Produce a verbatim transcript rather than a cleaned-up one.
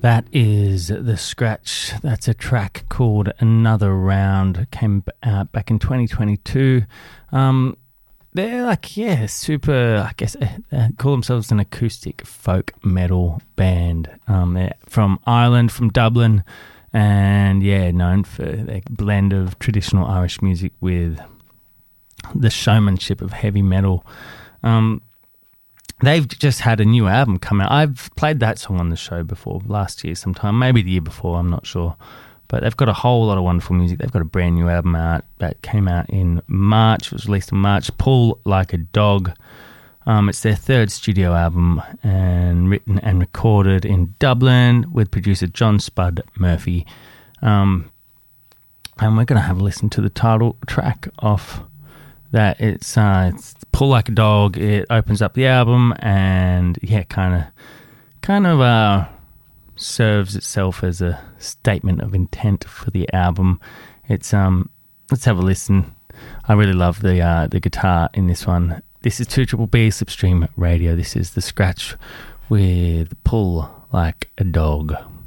That is The Scratch. That's a track called Another Round. Came out back in twenty twenty-two. Um, they're like, yeah, super, I guess, uh, they call themselves an acoustic folk metal band. Um, they're from Ireland, from Dublin, and yeah, known for their blend of traditional Irish music with the showmanship of heavy metal. Um, They've just had a new album come out. I've played that song on the show before, last year sometime, maybe the year before, I'm not sure. But they've got a whole lot of wonderful music. They've got a brand new album out that came out in March. It was released in March, Pull Like a Dog. Um, it's their third studio album and written and recorded in Dublin with producer John Spud Murphy. Um, and we're going to have a listen to the title track off that. It's, uh, it's Pull Like a Dog. It opens up the album and yeah, kind of kind of uh, serves itself as a statement of intent for the album. It's um let's have a listen. I really love the uh, the guitar in this one. This is two Triple B Slipstream Radio. This is The Scratch with Pull Like a Dog.